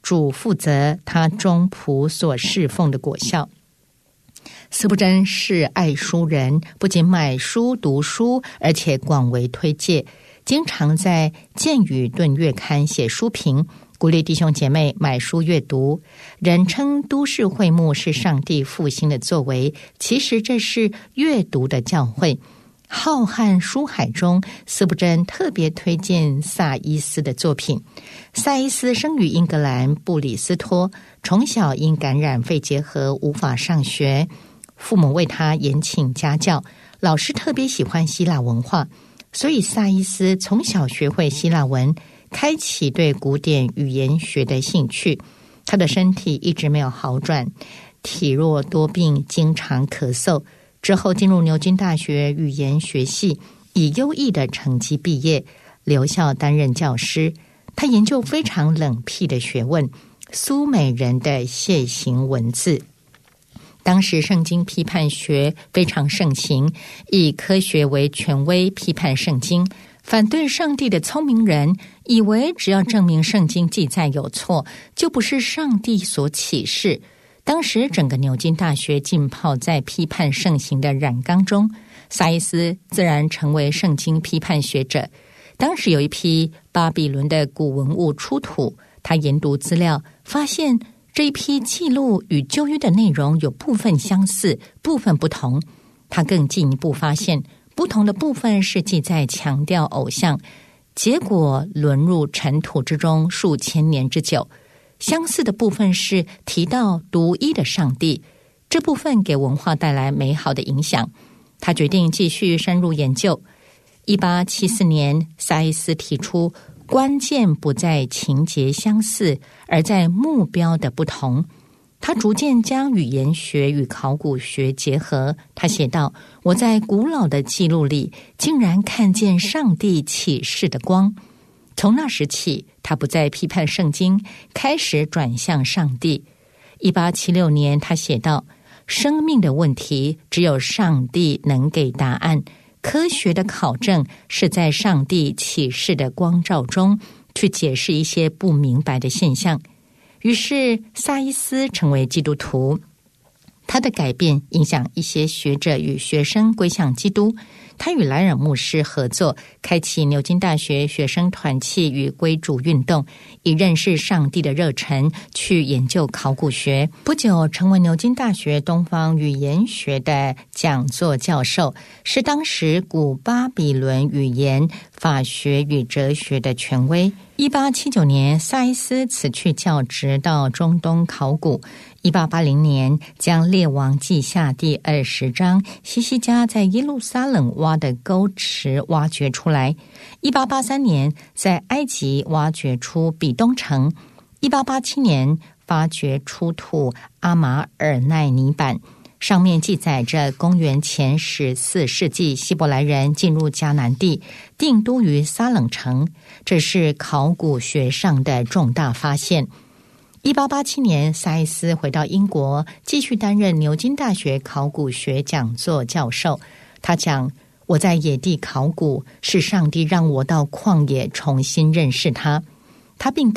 主负责他中仆所侍奉的果效。司布真是爱书人，不仅买书读书，而且广为推介，经常在建与顿月刊写书评，鼓励弟兄姐妹买书阅读。人称都市会幕是上帝复兴的作为，其实这是阅读的教诲。浩瀚书海中，司布真特别推荐萨伊斯的作品。萨伊斯生于英格兰布里斯托，从小因感染肺结核无法上学，父母为他延请家教，老师特别喜欢希腊文化，所以萨伊斯从小学会希腊文，开启对古典语言学的兴趣。他的身体一直没有好转，体弱多病，经常咳嗽。之后进入牛津大学语言学系，以优异的成绩毕业，留校担任教师。他研究非常冷僻的学问，苏美人的楔形文字。当时圣经批判学非常盛行，以科学为权威批判圣经。反对上帝的聪明人以为只要证明圣经记载有错，就不是上帝所启示。当时整个牛津大学浸泡在批判盛行的染缸中，萨伊斯自然成为圣经批判学者。当时有一批巴比伦的古文物出土，他研读资料，发现这一批记录与旧约的内容有部分相似，部分不同。他更进一步发现，不同的部分是记载强调偶像，结果沦入尘土之中数千年之久。相似的部分是提到独一的上帝，这部分给文化带来美好的影响。他决定继续深入研究。1874年，萨伊斯提出，关键不在情节相似，而在目标的不同。他逐渐将语言学与考古学结合。他写道：我在古老的记录里竟然看见上帝启示的光。从那时起，他不再批判圣经，开始转向上帝。1876年，他写道：生命的问题只有上帝能给答案，科学的考证是在上帝启示的光照中去解释一些不明白的现象。于是萨伊斯成为基督徒，他的改变影响一些学者与学生归向基督。他与莱尔牧师合作，开启牛津大学学生团契与归主运动，以认识上帝的热忱去研究考古学。不久成为牛津大学东方语言学的讲座教授，是当时古巴比伦语言、法学与哲学的权威。1879年，萨伊斯辞去教职，到中东考古。1880年，将《列王记下》第20章西西家在耶路撒冷挖的沟池挖掘出来。1883年，在埃及挖掘出比东城。1887年，发掘出土阿马尔奈泥板，上面记载着公元前14世纪希伯来人进入迦南地，定都于撒冷城，这是考古学上的重大发现。1887年，萨伊斯回到英国，继续担任牛津大学考古学讲座教授。他讲：我在野地考古，是上帝让我到旷野重新认识他。他并